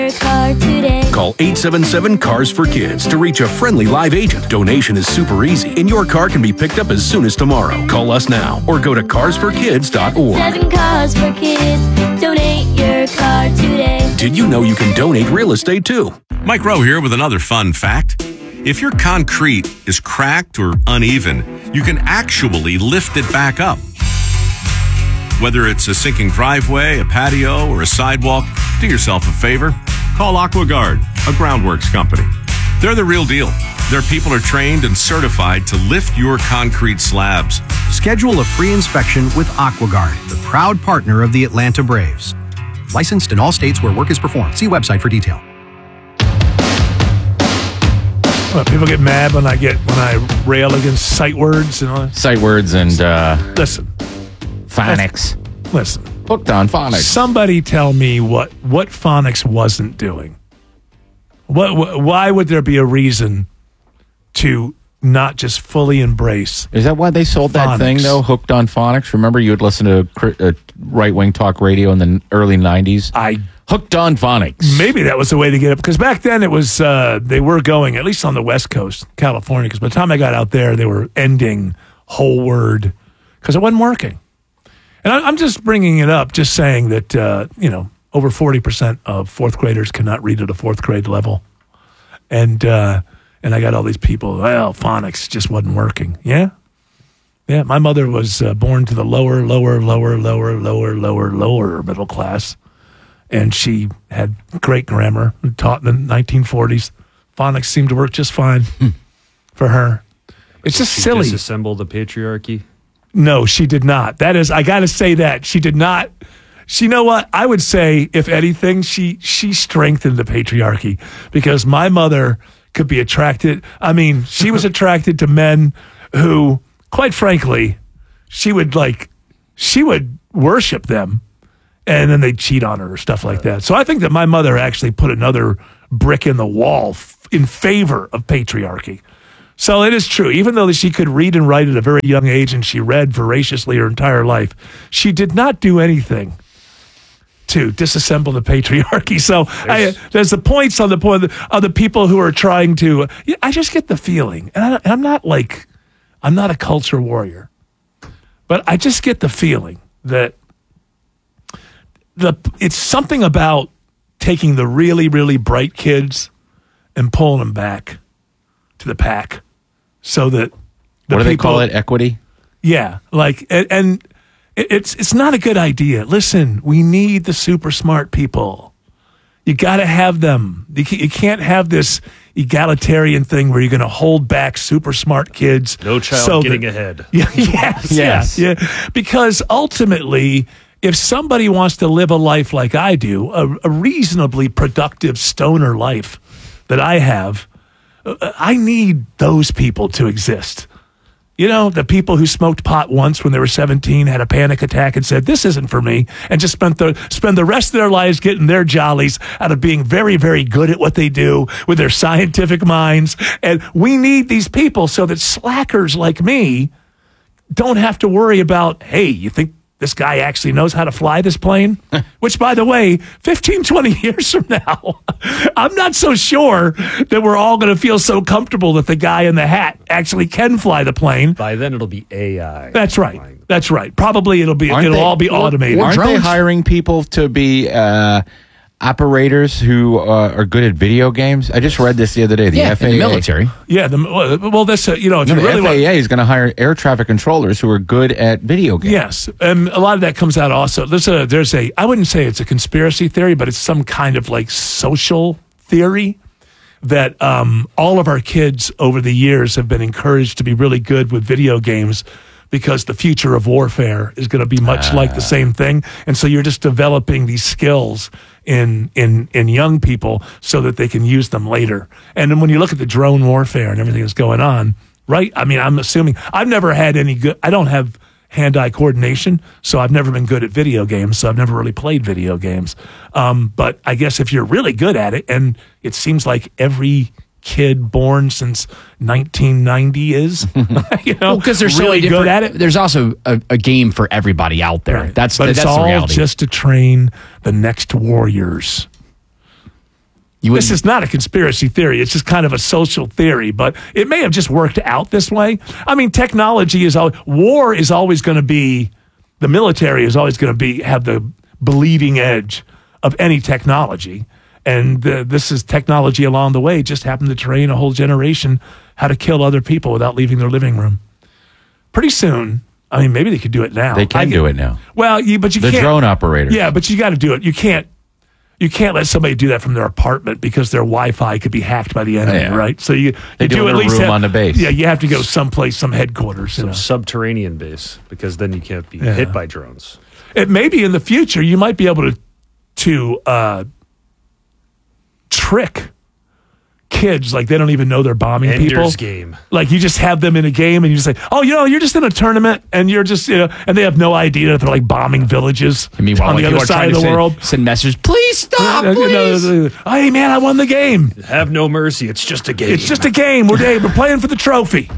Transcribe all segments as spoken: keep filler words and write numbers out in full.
car today. Call eight seven seven, C A R S for Kids to reach a friendly live agent. Donation is super easy, and your car can be picked up as soon as tomorrow. Call us now or go to cars for kids dot org. Seven cars for kids. Donate your car today. Did you know you can donate real estate too? Mike Rowe here with another fun fact. If your concrete is cracked or uneven, you can actually lift it back up. Whether it's a sinking driveway, a patio, or a sidewalk, do yourself a favor. Call AquaGuard, a groundworks company. They're the real deal. Their people are trained and certified to lift your concrete slabs. Schedule a free inspection with AquaGuard, the proud partner of the Atlanta Braves. Licensed in all states where work is performed. See website for detail. Well, people get mad when I get when I rail against sight words and all that. Sight words and uh, Listen, phonics. listen. Hooked on phonics. Somebody tell me what what phonics wasn't doing. What, what? Why would there be a reason to not just fully embrace? Is that why they sold that phonics. thing, though? Hooked on phonics? Remember you would listen to cri- uh, right-wing talk radio in the early nineties? I Hooked on phonics. Maybe that was the way to get it, because back then it was uh, they were going, at least on the West Coast, California, because by the time I got out there, they were ending whole word because it wasn't working. And I, I'm just bringing it up, just saying that, uh, you know, over forty percent of fourth graders cannot read at a fourth grade level. And uh, and I got all these people, well, phonics just wasn't working. Yeah? Yeah, my mother was uh, born to the lower, lower, lower, lower, lower, lower, lower middle class. And she had great grammar, taught in the nineteen forties. Phonics seemed to work just fine for her. It's just She silly. disassembled the patriarchy. No, she did not. That is, I got to say that. She did not. She, you know what? I would say, if anything, she she strengthened the patriarchy, because my mother could be attracted. I mean, she was attracted to men who, quite frankly, she would like, she would worship them. And then they'd cheat on her or stuff like that. So I think that my mother actually put another brick in the wall f- in favor of patriarchy. So it is true. Even though she could read and write at a very young age, and she read voraciously her entire life, she did not do anything to disassemble the patriarchy. So there's, I, there's the points on the point of the people who are trying to. I just get the feeling, and I, I'm not like, I'm not a culture warrior, but I just get the feeling that The, it's something about taking the really, really bright kids and pulling them back to the pack, so that the what do they people, call it? Equity? Yeah, like, and, and it's it's not a good idea. Listen, we need the super smart people. You got to have them. You can't, you can't have this egalitarian thing where you're going to hold back super smart kids. No child so getting that, ahead. Yeah, yes, Yes. yeah, yeah. Because ultimately, if somebody wants to live a life like I do, a, a reasonably productive stoner life that I have, uh, I need those people to exist. You know, the people who smoked pot once when they were seventeen, had a panic attack and said, this isn't for me, and just spent the, spend the rest of their lives getting their jollies out of being very, very good at what they do with their scientific minds. And we need these people so that slackers like me don't have to worry about, hey, you think this guy actually knows how to fly this plane? Which, by the way, fifteen, twenty years from now, I'm not so sure that we're all going to feel so comfortable that the guy in the hat actually can fly the plane. By then, it'll be A I. That's right. That's right. Probably it'll be Aren't it'll they- all be automated. Aren't they drones? hiring people to be uh, operators who uh, are good at video games? I just read this the other day. The Yeah, F A A. in the military. Yeah. The, well, this uh, you know, if No, you the really want. F A A is going to hire air traffic controllers who are good at video games. Yes, and a lot of that comes out also. There's a there's a I wouldn't say it's a conspiracy theory, but it's some kind of like social theory that um, all of our kids over the years have been encouraged to be really good with video games, because the future of warfare is going to be much like the same thing, and so you're just developing these skills in in in young people so that they can use them later. And then when you look at the drone warfare and everything that's going on, right? I mean, I'm assuming I've never had any good. I don't have hand-eye coordination, so I've never been good at video games. So I've never really played video games. Um, but I guess if you're really good at it, and it seems like every kid born since nineteen ninety is, you know, Because they're so really many good different- at it. There's also a, a game for everybody out there. Right. That's but the, it's that's all the reality. just to train the next warriors. You this wouldn't- is not a conspiracy theory. It's just kind of a social theory, but it may have just worked out this way. I mean, technology is always, war is always going to be, the military is always going to be have the bleeding edge of any technology. And uh, this is technology along the way, just happened to train a whole generation how to kill other people without leaving their living room. Pretty soon, I mean, maybe they could do it now. They can I do it now. Well, you, but you The can't. drone operators. Yeah, but you got to do it. You can't. You can't let somebody do that from their apartment because their Wi-Fi could be hacked by the enemy, Yeah. right? So you, They you do it in at a least room have, on the base. Yeah, you have to go someplace, some headquarters. You Some know. subterranean base, because then you can't be Yeah. hit by drones. It may be in the future you might be able to to uh, trick kids like they don't even know they're bombing Ender's people. Game. Like you just have them in a game and you just say, "Oh, you know, you're just in a tournament," and you're just you know, and they have no idea that they're like bombing villages I mean, on the other side of the send, world. Send messages. Please stop. You know, Please. hey man, I won the game. Have no mercy. It's just a game. It's just a game. We're hey, we're playing for the trophy.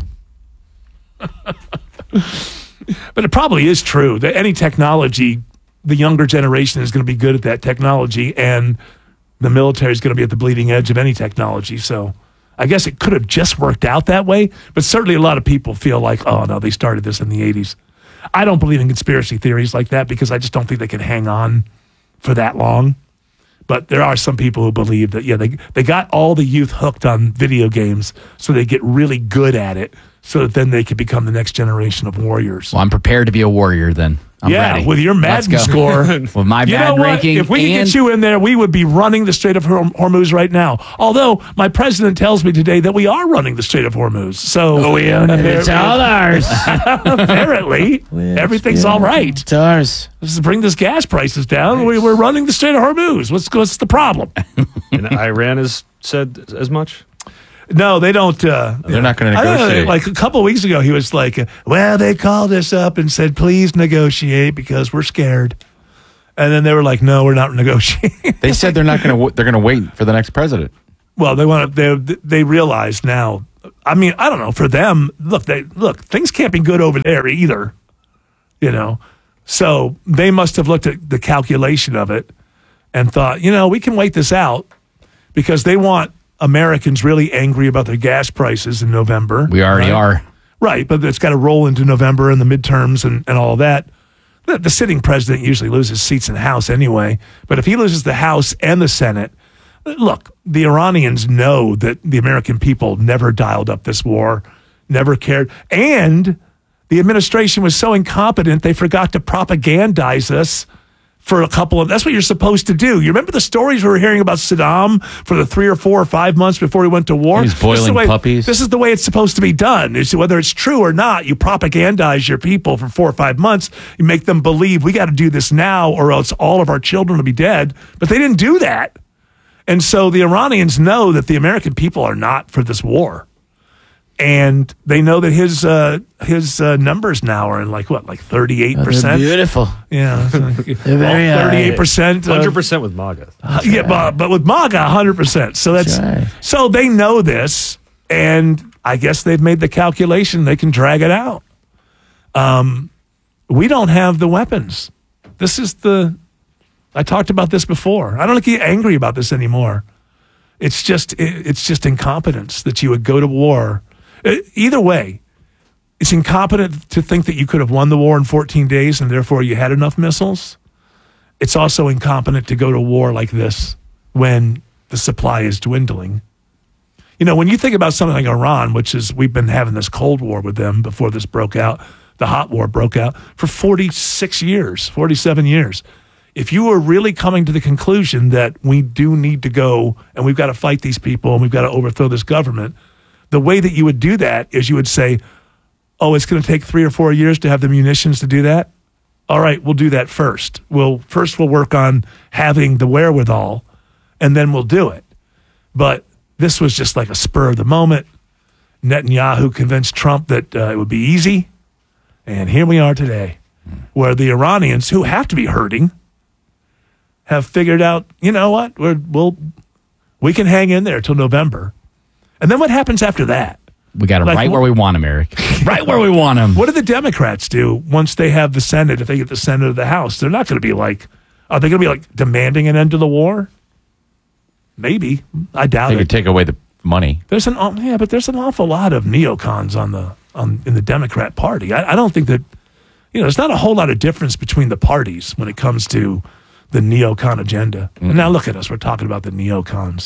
But it probably is true that any technology, the younger generation is going to be good at that technology, and the military is going to be at the bleeding edge of any technology. So I guess it could have just worked out that way. But certainly a lot of people feel like, oh, no, they started this in the eighties. I don't believe in conspiracy theories like that because I just don't think they can hang on for that long. But there are some people who believe that, yeah, they, they got all the youth hooked on video games so they get really good at it so that then they can become the next generation of warriors. Well, I'm prepared to be a warrior then. I'm yeah, ready. with your Let's Madden go. score. With my You know Madden what? ranking. If we could and get you in there, we would be running the Strait of Horm- Hormuz right now. Although my president tells me today that we are running the Strait of Hormuz. So Oh, we own it. It's all ours. apparently, everything's all right. It's ours. Let's bring this gas prices down. We, we're running the Strait of Hormuz. What's, what's the problem? And Iran has said as much. No, they don't. Uh, They're not going to I don't know, negotiate. like a couple of weeks ago, he was like, uh, well, they called us up and said, please negotiate because we're scared. And then they were like, no, we're not negotiating. They said they're not going to. They're going to wait for the next president. Well, they want to. They they realize now. I mean, I don't know. For them, look, they look. Things can't be good over there either. You know, so they must have looked at the calculation of it and thought, you know, we can wait this out because they want Americans really angry about their gas prices in November. We already right? are. Right, but it's got to roll into November and the midterms and, and all that. The, the sitting president usually loses seats in the House anyway. But if he loses the House and the Senate, look, the Iranians know that the American people never dialed up this war, never cared. And the administration was so incompetent, they forgot to propagandize us for a couple of, that's what you're supposed to do. You remember the stories we were hearing about Saddam for the three or four or five months before he went to war? He was This is the boiling way- puppies. This is the way it's supposed to be done. It's, whether it's true or not, you propagandize your people for four or five months. You make them believe we got to do this now or else all of our children will be dead. But they didn't do that. And so the Iranians know that the American people are not for this war. And they know that his uh, his uh, numbers now are in like what, like thirty-eight percent? Beautiful. Yeah. very high. thirty-eight percent. one hundred percent with MAGA. Uh, yeah, but, but with MAGA, one hundred percent. So that's, right. so they know this, and I guess they've made the calculation they can drag it out. Um, we don't have the weapons. This is the, I talked about this before. I don't get angry about this anymore. It's just, it, it's just incompetence that you would go to war. Uh, Either way, it's incompetent to think that you could have won the war in fourteen days and therefore you had enough missiles. It's also incompetent to go to war like this when the supply is dwindling. You know, when you think about something like Iran, which is, we've been having this Cold War with them before this broke out, the hot war broke out for forty-six years, forty-seven years. If you were really coming to the conclusion that we do need to go and we've got to fight these people and we've got to overthrow this government, the way that you would do that is you would say, oh, it's going to take three or four years to have the munitions to do that. All right, we'll do that first. We'll first we'll work on having the wherewithal, and then we'll do it. But this was just like a spur of the moment. Netanyahu convinced Trump that uh, it would be easy, and here we are today, where the Iranians, who have to be hurting, have figured out, you know what, We're, we'll we can hang in there till November, and then what happens after that? We got it Like, right wh- where we want him, Eric. Right where we want him. What do the Democrats do once they have the Senate? If they get the Senate or the House, they're not going to be like, are they going to be like demanding an end to the war? Maybe. I doubt They it. could take away the money. There's an aw- yeah, but there's an awful lot of neocons on the on in the Democrat Party. I, I don't think that you know. There's not a whole lot of difference between the parties when it comes to the neocon agenda. Mm. And now look at us. We're talking about the neocons.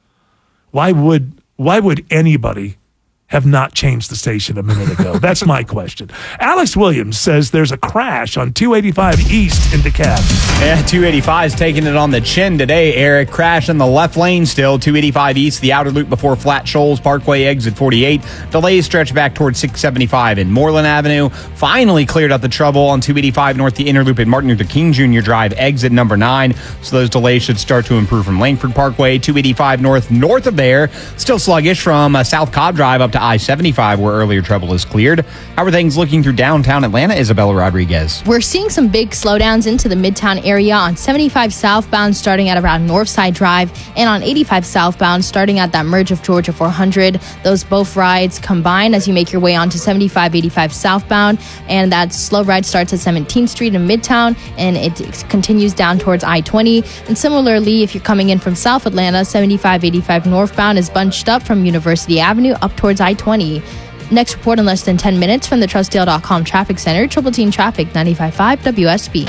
Why would why would anybody have not changed the station a minute ago? That's my question. Alex Williams says there's a crash on two eighty-five East in DeKalb. Yeah, two eighty-five is taking it on the chin today, Eric. Crash in the left lane still. two eighty-five East, the outer loop before Flat Shoals Parkway, exit forty-eight. Delays stretch back towards six seventy-five in Moreland Avenue. Finally cleared up the trouble on two eighty-five North, the inner loop at Martin Luther King Junior Drive, exit number nine. So those delays should start to improve from Langford Parkway. two eighty-five North, north of there. Still sluggish from uh, South Cobb Drive up to I seventy-five, where earlier trouble is cleared. How are things looking through downtown Atlanta? Isabella Rodriguez. We're seeing some big slowdowns into the Midtown area on seventy-five southbound starting at around Northside Drive and on eighty-five southbound starting at that merge of Georgia four hundred. Those both rides combine as you make your way onto seventy-five eighty-five southbound, and that slow ride starts at seventeenth Street in Midtown and it continues down towards I twenty. And similarly, if you're coming in from South Atlanta, seventy-five eighty-five northbound is bunched up from University Avenue up towards I twenty. Next report in less than ten minutes from the Trustdale dot com Traffic Center. Triple Team Traffic, ninety-five point five W S B.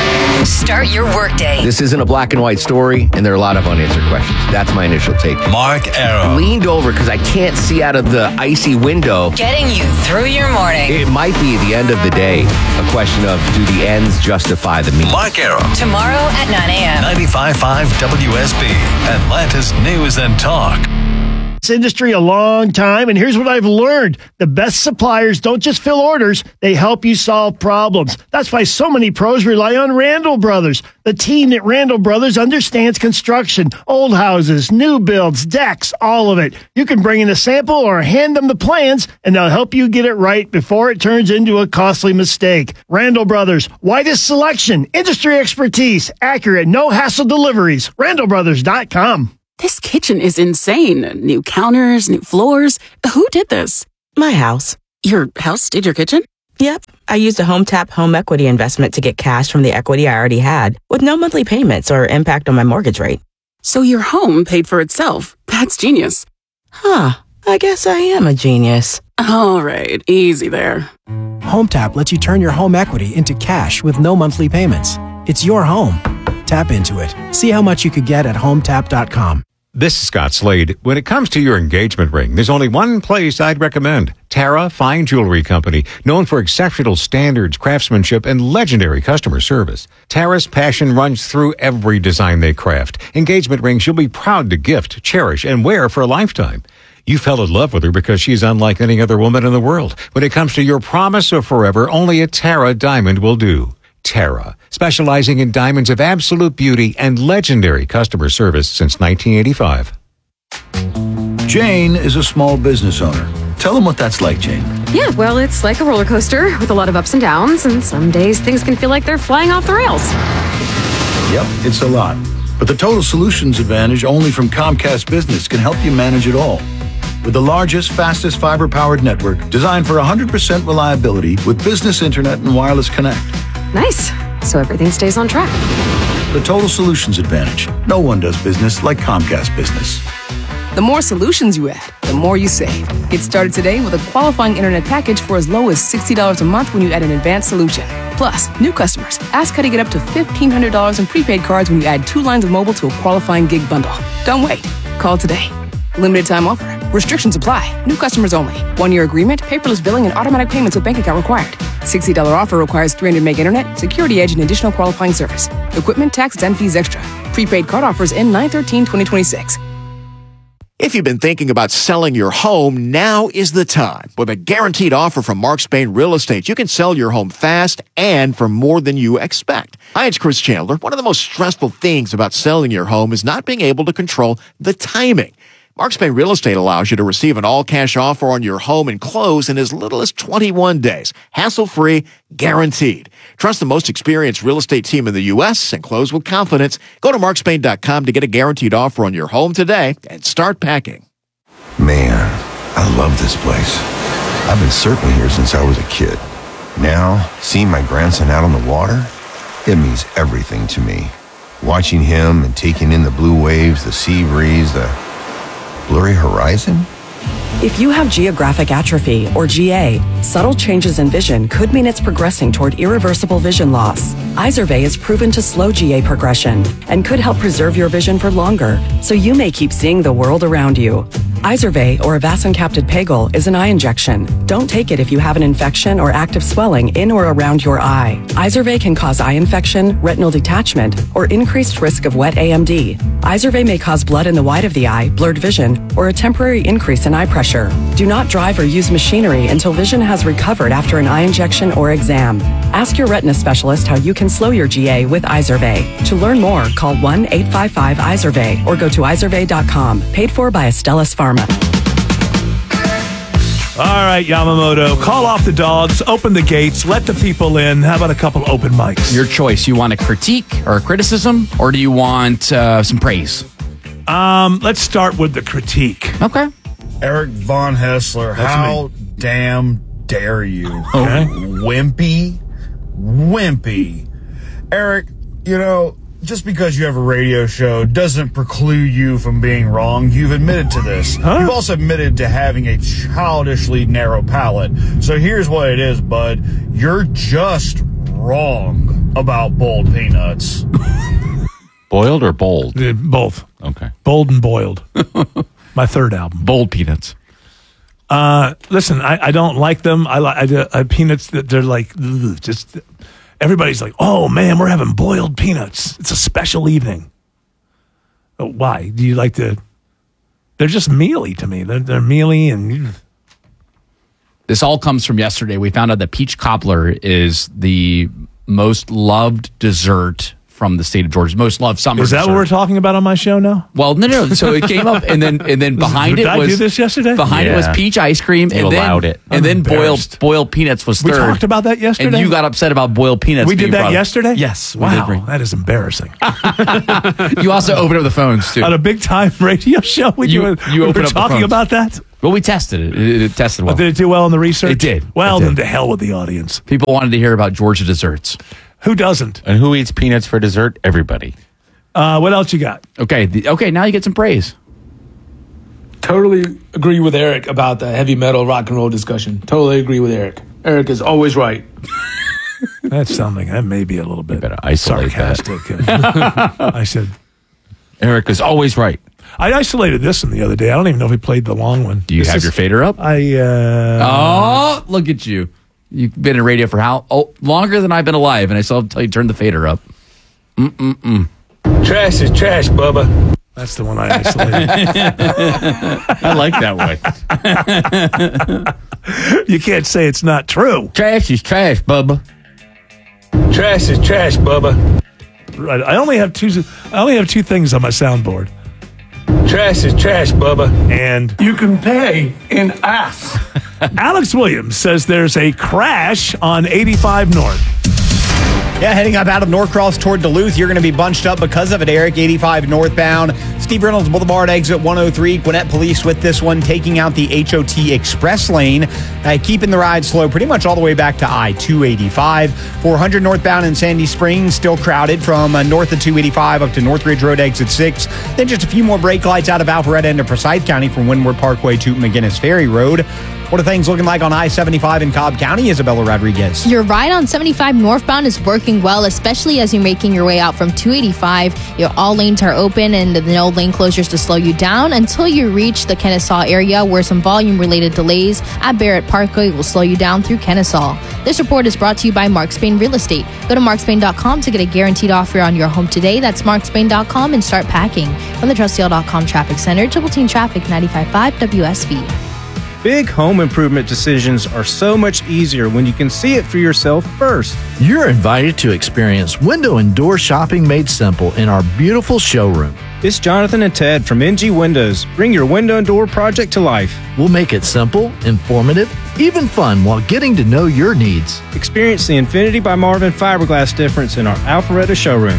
Start your workday. This isn't a black and white story, and there are a lot of unanswered questions. That's my initial take. Mark Arrow. Leaned over because I can't see out of the icy window. Getting you through your morning. It might be, at the end of the day, a question of do the ends justify the means? Mark Arrow. Tomorrow at nine a.m. ninety-five point five W S B. Atlanta's News and Talk. Industry a long time, and here's what I've learned. The best suppliers don't just fill orders, they help you solve problems. That's why so many pros rely on Randall Brothers. The team at Randall Brothers understands construction, old houses, new builds, decks, all of it. You can bring in a sample or hand them the plans, and they'll help you get it right before it turns into a costly mistake. Randall Brothers, widest selection, industry expertise, accurate, no-hassle deliveries. Randall Brothers dot com. This kitchen is insane. New counters, new floors. Who did this? My house. Your house did your kitchen? Yep. I used a HomeTap home equity investment to get cash from the equity I already had with no monthly payments or impact on my mortgage rate. So your home paid for itself. That's genius. Huh. I guess I am a genius. All right. Easy there. HomeTap lets you turn your home equity into cash with no monthly payments. It's your home. Tap into it. See how much you could get at home tap dot com. This is Scott Slade. When it comes to your engagement ring, there's only one place I'd recommend. Tara Fine Jewelry Company, known for exceptional standards, craftsmanship, and legendary customer service. Tara's passion runs through every design they craft. Engagement rings you'll be proud to gift, cherish, and wear for a lifetime. You fell in love with her because she's unlike any other woman in the world. When it comes to your promise of forever, only a Tara diamond will do. Tara, specializing in diamonds of absolute beauty and legendary customer service since nineteen eighty-five. Jane is a small business owner. Tell them what that's like, Jane. Yeah, well, it's like a roller coaster with a lot of ups and downs, and some days things can feel like they're flying off the rails. Yep, it's a lot. But the Total Solutions Advantage only from Comcast Business can help you manage it all. With the largest, fastest fiber-powered network designed for one hundred percent reliability with business internet and wireless connect. Nice. So everything stays on track. The Total Solutions Advantage. No one does business like Comcast Business. The more solutions you add, the more you save. Get started today with a qualifying internet package for as low as sixty dollars a month when you add an advanced solution. Plus, new customers, ask how to get up to fifteen hundred dollars in prepaid cards when you add two lines of mobile to a qualifying gig bundle. Don't wait. Call today. Limited time offer. Restrictions apply. New customers only. One-year agreement, paperless billing, and automatic payments with bank account required. sixty dollars offer requires three hundred meg internet, security edge, and additional qualifying service. Equipment, taxes, and fees extra. Prepaid card offers end nine thirteen twenty twenty-six. If you've been thinking about selling your home, now is the time. With a guaranteed offer from Mark Spain Real Estate, you can sell your home fast and for more than you expect. Hi, it's Chris Chandler. One of the most stressful things about selling your home is not being able to control the timing. Mark Spain Real Estate allows you to receive an all-cash offer on your home and close in as little as twenty-one days. Hassle-free, guaranteed. Trust the most experienced real estate team in the U S and close with confidence. Go to mark spain dot com to get a guaranteed offer on your home today and start packing. Man, I love this place. I've been surfing here since I was a kid. Now, seeing my grandson out on the water, it means everything to me. watching him and taking in the blue waves, the sea breeze, the blurry horizon. If you have geographic atrophy, or G A, subtle changes in vision could mean it's progressing toward irreversible vision loss. Izervay is proven to slow G A progression and could help preserve your vision for longer, so you may keep seeing the world around you. Izervay, or avacincaptad pegol, is an eye injection. Don't take it if you have an infection or active swelling in or around your eye. Izervay can cause eye infection, retinal detachment, or increased risk of wet A M D. Izervay may cause blood in the white of the eye, blurred vision, or a temporary increase in eye pressure. Do not drive or use machinery until vision has recovered after an eye injection or exam. Ask your retina specialist how you can slow your G A with Izervay. To learn more, call one eight five five Izervay or go to izervay dot com. Paid for by Astellas Pharma. All right, Yamamoto, call off the dogs, open the gates, let the people in. How about a couple open mics? Your choice. You want a critique or a criticism, or do you want uh, some praise? Um, let's start with the critique. Okay. Eric Von Hessler, That's how damn dare you? Okay. Wimpy. Wimpy. Eric, you know, just because you have a radio show doesn't preclude you from being wrong. You've admitted to this. Huh? You've also admitted to having a childishly narrow palate. So here's what it is, bud. You're just wrong about boiled peanuts. Boiled or bold? Uh, Both. Okay. Bold and boiled. My third album. Bold peanuts. Uh, listen, I, I don't like them. I like I, do- I peanuts that they're like ugh, just. Everybody's like, "Oh man, we're having boiled peanuts. It's a special evening." Oh, why do you like to? They're just mealy to me. They're, they're mealy and. This all comes from yesterday. We found out that peach cobbler is the most loved dessert from the state of Georgia. Most loved summer Is that dessert. what we're talking about on my show now? Well, no, no. So it came up, and then and then behind Did it I was do this yesterday? Behind it was Yeah. peach ice cream, You and then allowed it. and I'm then boiled embarrassed. boiled peanuts was We third. talked about that yesterday? and you got upset about boiled peanuts. We being did that brought up. yesterday? Yes. we Wow, did bring- that is embarrassing. You also opened up the phones too. On a big time radio show, we, You- do, you we opened were up the talking phones. about that. Well, we tested it. It, it tested well. Did it do well in the research? It did. Well, It did. then to hell with the audience. People wanted to hear about Georgia desserts. Who doesn't? And who eats peanuts for dessert? Everybody. Uh, what else you got? Okay. The, okay. Now you get some praise. Totally agree with Eric about the heavy metal rock and roll discussion. Totally agree with Eric. Eric is always right. That's something that may be a little bit better isolate that. sarcastic. I said, Eric is always right. I isolated this one the other day. I don't even know if he played the long one. Do you This have is- your fader up? I. Uh, Oh, look at you. You've been in radio for how oh, longer than I've been alive, and I still have to tell you to turn the fader up. Mm-mm-mm. Trash is trash, Bubba. That's the one I isolated. I like that one. You can't say it's not true. Trash is trash, Bubba. Trash is trash, Bubba. Right. I only have two. I only have two things on my soundboard. Trash is trash, Bubba. And You can pay in ass. Alex Williams says there's a crash on eighty-five North. Yeah, heading up out of Norcross toward Duluth, you're going to be bunched up because of it, Eric. eighty-five northbound. Steve Reynolds Boulevard, exit one oh three. Gwinnett Police with this one, taking out the H O T Express lane. Uh, keeping the ride slow pretty much all the way back to I two eighty-five. four hundred northbound in Sandy Springs, still crowded from uh, north of two eighty-five up to Northridge Road, exit six. Then just a few more brake lights out of Alpharetta into Forsyth County from Windward Parkway to McGinnis Ferry Road. What are things looking like on I seventy-five in Cobb County, Isabella Rodriguez? Your ride on seventy-five northbound is working well, especially as you're making your way out from two eighty-five. Your all lanes are open and no lane closures to slow you down until you reach the Kennesaw area, where some volume-related delays at Barrett Parkway will slow you down through Kennesaw. This report is brought to you by Mark Spain Real Estate. Go to mark spain dot com to get a guaranteed offer on your home today. That's mark spain dot com and start packing. From the trusty all dot com Traffic Center, Triple Team Traffic, ninety-five point five W S B. Big home improvement decisions are so much easier when you can see it for yourself first. You're invited to experience window and door shopping made simple in our beautiful showroom. It's Jonathan and Ted from N G Windows. Bring your window and door project to life. We'll make it simple, informative, even fun while getting to know your needs. Experience the Infinity by Marvin fiberglass difference in our Alpharetta showroom.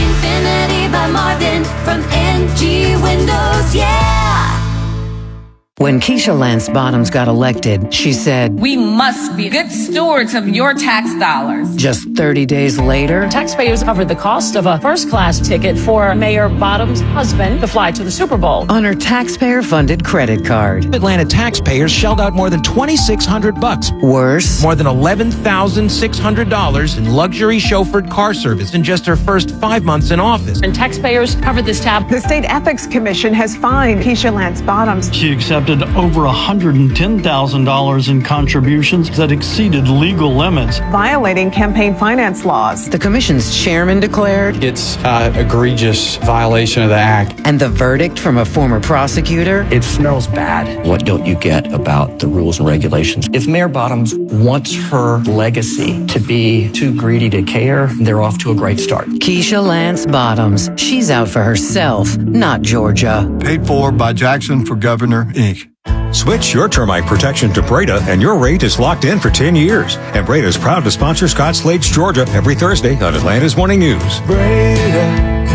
Infinity by Marvin from N G Windows, yeah! When Keisha Lance Bottoms got elected, she said, "We must be good stewards of your tax dollars." Just thirty days later, taxpayers covered the cost of a first-class ticket for Mayor Bottoms' husband to fly to the Super Bowl on her taxpayer-funded credit card. Atlanta taxpayers shelled out more than twenty-six hundred bucks. Worse, more than eleven thousand six hundred dollars in luxury chauffeured car service in just her first five months in office. And taxpayers covered this tab. The State Ethics Commission has fined Keisha Lance Bottoms. She accepted over one hundred ten thousand dollars in contributions that exceeded legal limits, violating campaign finance laws. The commission's chairman declared it's an egregious violation of the act. And the verdict from a former prosecutor? It smells bad. What don't you get about the rules and regulations? If Mayor Bottoms wants her legacy to be too greedy to care, they're off to a great start. Keisha Lance Bottoms. She's out for herself, not Georgia. Paid for by Jackson for Governor, Incorporated. Switch your termite protection to Breda, and your rate is locked in for ten years. And Breda is proud to sponsor Scott Slade's Georgia every Thursday on Atlanta's Morning News. Breda,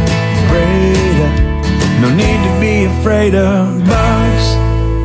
Breda, no need to be afraid of bugs.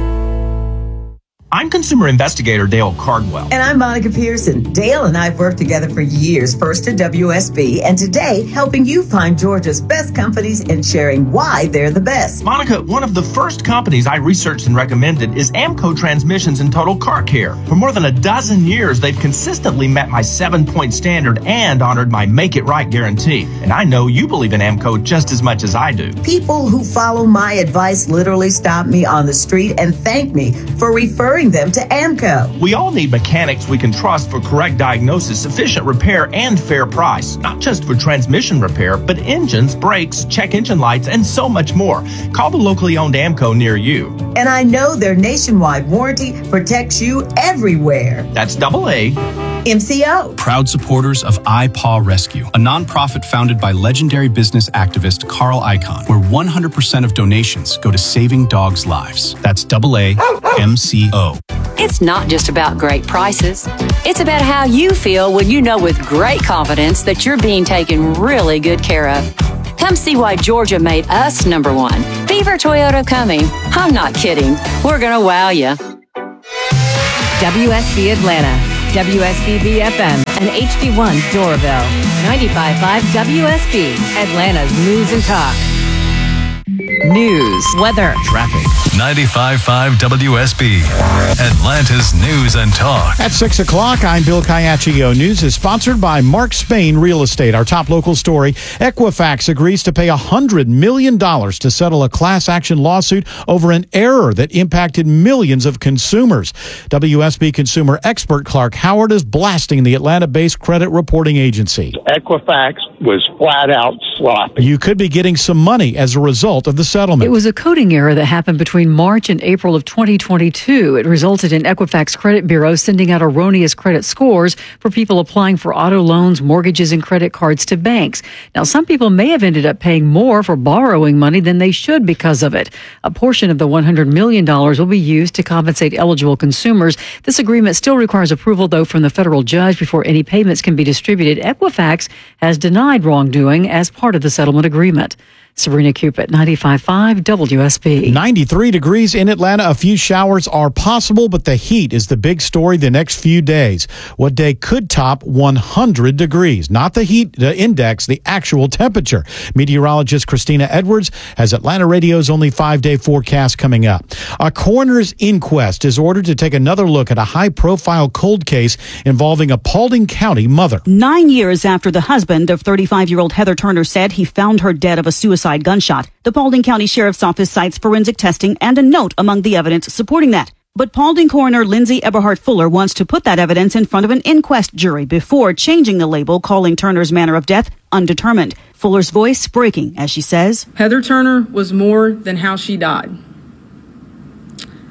I'm consumer investigator Dale Cardwell. And I'm Monica Pearson. Dale and I have worked together for years, first at W S B, and today helping you find Georgia's best companies and sharing why they're the best. Monica, one of the first companies I researched and recommended is Amco Transmissions and Total Car Care. For more than a dozen years, they've consistently met my seven-point standard and honored my Make It Right guarantee. And I know you believe in Amco just as much as I do. People who follow my advice literally stop me on the street and thank me for referring them to Amco. We all need mechanics we can trust for correct diagnosis, efficient repair, and fair price. Not just for transmission repair, but engines, brakes, check engine lights, and so much more. Call the locally owned Amco near you. And I know their nationwide warranty protects you everywhere. That's double A. M C O. Proud supporters of iPaw Rescue, a nonprofit founded by legendary business activist Carl Icahn, where one hundred percent of donations go to saving dogs' lives. That's double A M C O. It's not just about great prices. It's about how you feel when you know with great confidence that you're being taken really good care of. Come see why Georgia made us number one. Beaver Toyota coming. I'm not kidding. We're going to wow you. W S B Atlanta, W S B B F M, and H D one Doraville. ninety-five point five W S B, Atlanta's News and Talk. News, weather, traffic. ninety-five point five W S B, Atlanta's News and Talk. At six o'clock, I'm Bill Caiaccio. News is sponsored by Mark Spain Real Estate. Our top local story, Equifax agrees to pay one hundred million dollars to settle a class action lawsuit over an error that impacted millions of consumers. W S B consumer expert Clark Howard is blasting the Atlanta-based credit reporting agency. Equifax was flat out sloppy. You could be getting some money as a result of the settlement. It was a coding error that happened between March and April of twenty twenty-two. It resulted in Equifax Credit Bureau sending out erroneous credit scores for people applying for auto loans, mortgages, and credit cards to banks. Now, some people may have ended up paying more for borrowing money than they should because of it. A portion of the one hundred million dollars will be used to compensate eligible consumers. This agreement still requires approval, though, from the federal judge before any payments can be distributed. Equifax has denied wrongdoing as part of the settlement agreement. Sabrina Cupid, ninety-five point five W S B. ninety-three degrees in Atlanta. A few showers are possible, but the heat is the big story the next few days. What day could top one hundred degrees? Not the heat the index, the actual temperature. Meteorologist Christina Edwards has Atlanta Radio's only five-day forecast coming up. A coroner's inquest is ordered to take another look at a high-profile cold case involving a Paulding County mother. Nine years after the husband of thirty-five-year-old Heather Turner said he found her dead of a suicide gunshot, the Paulding County Sheriff's Office cites forensic testing and a note among the evidence supporting that. But Paulding coroner Lindsay Eberhardt Fuller wants to put that evidence in front of an inquest jury before changing the label, calling Turner's manner of death undetermined. Fuller's voice breaking as she says, Heather Turner was more than how she died.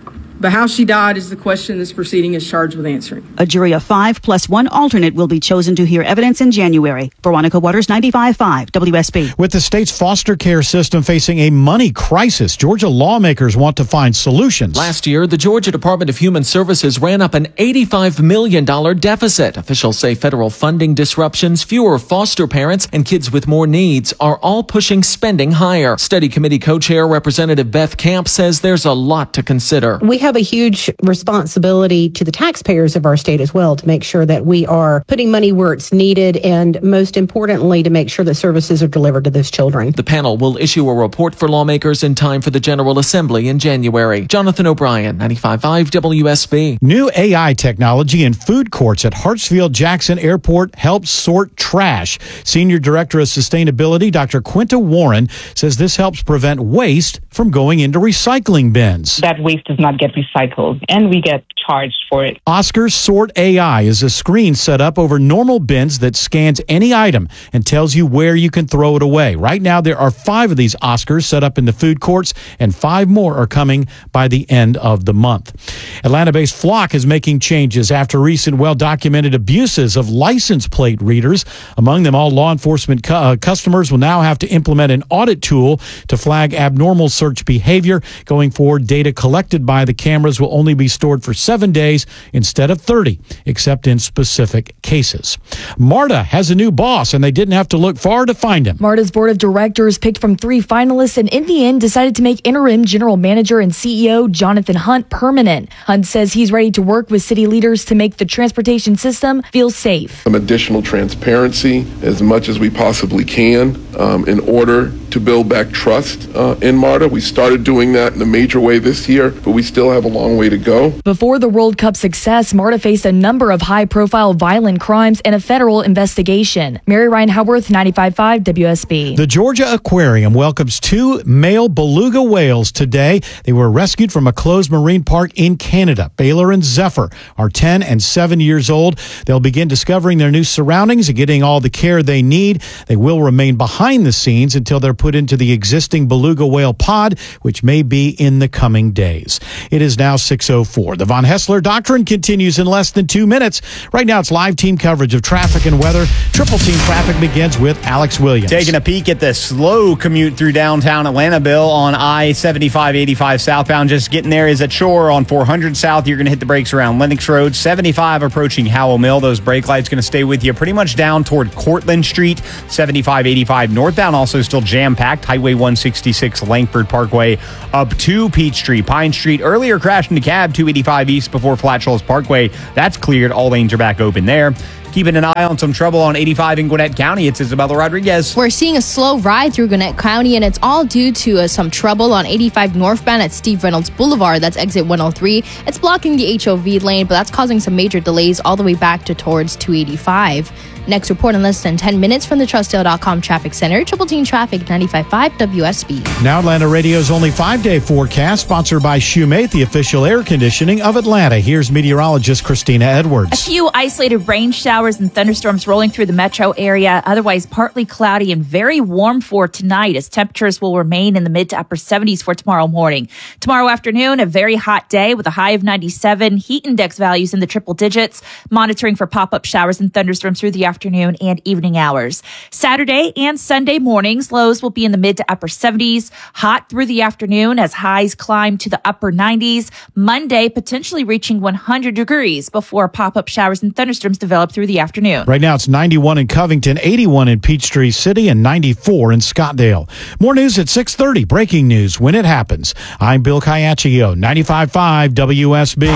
But how she died is the question this proceeding is charged with answering. A jury of five plus one alternate will be chosen to hear evidence in January. Veronica Waters, ninety-five point five W S B. With the state's foster care system facing a money crisis, Georgia lawmakers want to find solutions. Last year, the Georgia Department of Human Services ran up an eighty-five million dollars deficit. Officials say federal funding disruptions, fewer foster parents, and kids with more needs are all pushing spending higher. Study committee co-chair Representative Beth Camp says there's a lot to consider. We have a huge responsibility to the taxpayers of our state as well to make sure that we are putting money where it's needed and, most importantly, to make sure that services are delivered to those children. The panel will issue a report for lawmakers in time for the General Assembly in January. Jonathan O'Brien, ninety-five point five W S B. New A I technology in food courts at Hartsfield-Jackson Airport helps sort trash. Senior Director of Sustainability, Doctor Quinta Warren, says this helps prevent waste from going into recycling bins. That waste does not get recycled, and we get charged for it. Oscar's Sort A I is a screen set up over normal bins that scans any item and tells you where you can throw it away. Right now, there are five of these Oscars set up in the food courts, and five more are coming by the end of the month. Atlanta-based Flock is making changes after recent well-documented abuses of license plate readers. Among them, all law enforcement cu- uh, customers will now have to implement an audit tool to flag abnormal search behavior. Going forward, data collected by the cameras will only be stored for seven days instead of thirty, except in specific cases. MARTA has a new boss, and they didn't have to look far to find him. MARTA's board of directors picked from three finalists and in the end decided to make interim general manager and C E O Jonathan Hunt permanent. Hunt says he's ready to work with city leaders to make the transportation system feel safe. Some additional transparency as much as we possibly can um, in order to build back trust uh, in MARTA. We started doing that in a major way this year, but we still have a long way to go. Before the World Cup success, MARTA faced a number of high-profile violent crimes and a federal investigation. Mary Ryan Howarth, ninety-five point five W S B. The Georgia Aquarium welcomes two male beluga whales today. They were rescued from a closed marine park in Canada. Baylor and Zephyr are ten and seven years old. They'll begin discovering their new surroundings and getting all the care they need. They will remain behind the scenes until they're put into the existing beluga whale pod, which may be in the coming days. It is now six oh four. The Von Hessler Doctrine continues in less than two minutes. Right now, it's live team coverage of traffic and weather. Triple team traffic begins with Alex Williams. Taking a peek at the slow commute through downtown Atlanta, Bill, on I seventy-five eighty-five southbound. Just getting there is a chore on four hundred south. You're going to hit the brakes around Lenox Road. seventy-five approaching Howell Mill. Those brake lights going to stay with you pretty much down toward Cortlandt Street. seventy-five eighty-five northbound also still jam-packed. Highway one sixty-six Langford Parkway up to Peachtree. Pine Street earlier crashed into cab two eighty-five east before Flat Shoals Parkway. That's cleared. All lanes are back open there. Keeping an eye on some trouble on eighty-five in Gwinnett County. It's Isabella Rodriguez. We're seeing a slow ride through Gwinnett County, and it's all due to uh, some trouble on eighty-five northbound at Steve Reynolds Boulevard. That's exit one oh three. It's blocking the H O V lane, but that's causing some major delays all the way back to towards two eighty-five. Next report in less than ten minutes from the Trustdale dot com Traffic Center. Triple Team Traffic, ninety-five point five W S B. Now Atlanta Radio's only five-day forecast, sponsored by Shoemate, the official air conditioning of Atlanta. Here's meteorologist Christina Edwards. A few isolated rain showers and thunderstorms rolling through the metro area. Otherwise, partly cloudy and very warm for tonight, as temperatures will remain in the mid to upper seventies for tomorrow morning. Tomorrow afternoon, a very hot day with a high of ninety-seven. Heat index values in the triple digits. Monitoring for pop-up showers and thunderstorms through the afternoon and evening hours. Saturday and Sunday mornings, lows will be in the mid to upper seventies. Hot through the afternoon as highs climb to the upper nineties. Monday, potentially reaching one hundred degrees before pop-up showers and thunderstorms develop through the afternoon. Right now, it's ninety-one in Covington, eighty-one in Peachtree City, and ninety-four in Scottsdale. More news at six thirty. Breaking news when it happens. I'm Bill Caiaccio, ninety-five point five W S B.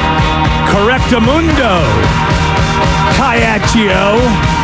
Correctamundo. Caiaccio.